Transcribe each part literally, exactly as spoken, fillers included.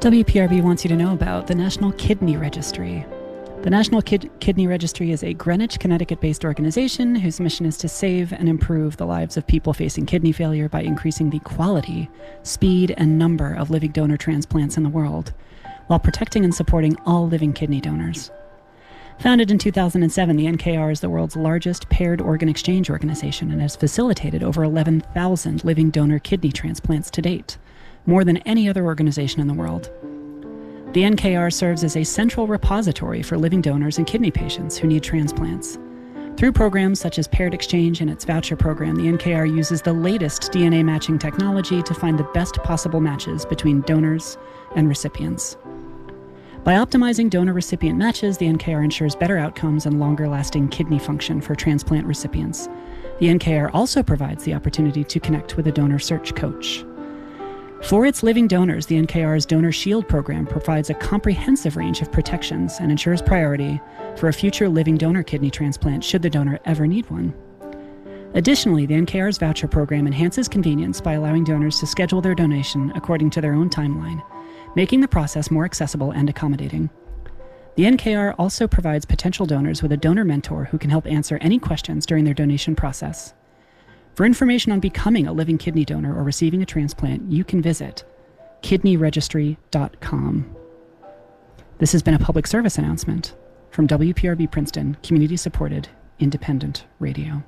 W P R B wants you to know about the National Kidney Registry. The National Kid- Kidney Registry is a Greenwich, Connecticut-based organization whose mission is to save and improve the lives of people facing kidney failure by increasing the quality, speed, and number of living donor transplants in the world, while protecting and supporting all living kidney donors. Founded in two thousand seven, the N K R is the world's largest paired organ exchange organization and has facilitated over eleven thousand living donor kidney transplants to date, more than any other organization in the world. The N K R serves as a central repository for living donors and kidney patients who need transplants. Through programs such as Paired Exchange and its voucher program, the N K R uses the latest D N A matching technology to find the best possible matches between donors and recipients. By optimizing donor-recipient matches, the N K R ensures better outcomes and longer-lasting kidney function for transplant recipients. The N K R also provides the opportunity to connect with a donor search coach. For its living donors, the N K R's Donor Shield program provides a comprehensive range of protections and ensures priority for a future living donor kidney transplant should the donor ever need one. Additionally, the N K R's voucher program enhances convenience by allowing donors to schedule their donation according to their own timeline, making the process more accessible and accommodating. The N K R also provides potential donors with a donor mentor who can help answer any questions during their donation process. For information on becoming a living kidney donor or receiving a transplant, you can visit kidney registry dot com. This has been a public service announcement from W P R B Princeton, community-supported, independent radio.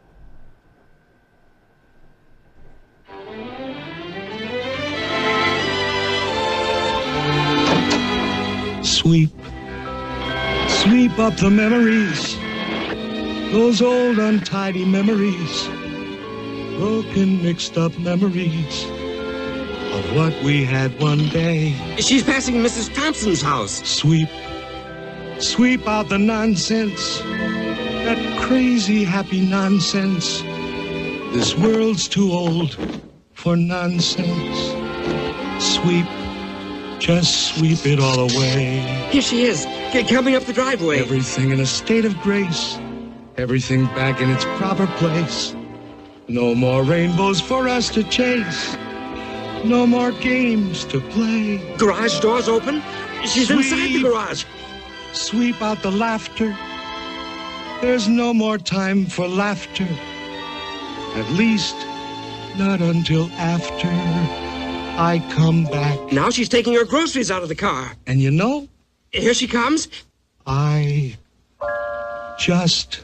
Sweep, sweep up the memories, those old untidy memories. Broken, mixed up memories of what we had one day. She's passing Missus Thompson's house. Sweep, sweep out the nonsense, that crazy happy nonsense. This world's too old for nonsense. Sweep, just sweep it all away. Here she is, coming up the driveway. Everything in a state of grace, everything back in its proper place. No more rainbows for us to chase. No more games to play. Garage door's open. She's Sweep. inside the garage. Sweep out the laughter. There's no more time for laughter. At least, not until after I come back. Now she's taking her groceries out of the car. And you know, Here she comes. I just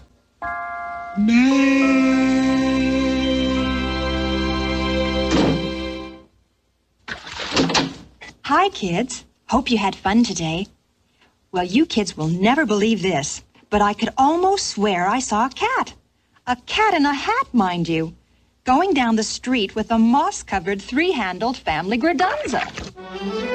may. Hi, kids. Hope you had fun today. Well, you kids will never believe this, but I could almost swear I saw a cat. A cat in a hat, mind you, going down the street with a moss-covered, three-handled family Gradunza.